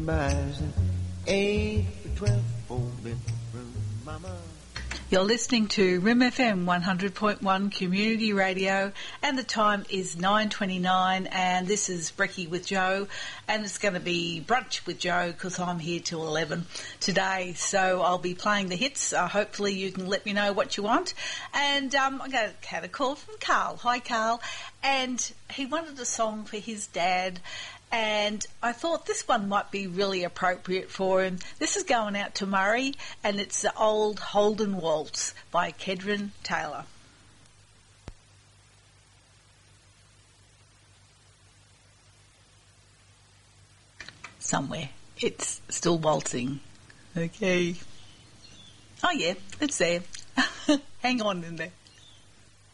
You're listening to Rim FM 100.1 Community Radio, and the time is 9:29, and this is Brekkie with Joe, and it's going to be brunch with Joe because I'm here till 11 today, so I'll be playing the hits. Hopefully you can let me know what you want. And I had a call from Carl. Hi, Carl. And he wanted a song for his dad, and I thought this one might be really appropriate for him. This is going out to Murray, and it's the Old Holden Waltz by Kedron Taylor. Somewhere. It's still waltzing. Okay. Oh, yeah, it's there. Hang on in there.